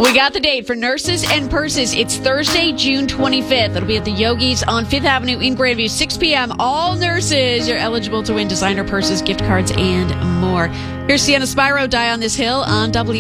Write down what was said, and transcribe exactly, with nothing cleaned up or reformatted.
We got the date for Nurses and Purses. It's Thursday, June twenty-fifth. It'll be at the Yogi's on Fifth Avenue in Grandview, six p.m. All nurses, you're eligible to win designer purses, gift cards, and more. Here's Sienna Spyro, Die on This Hill on W.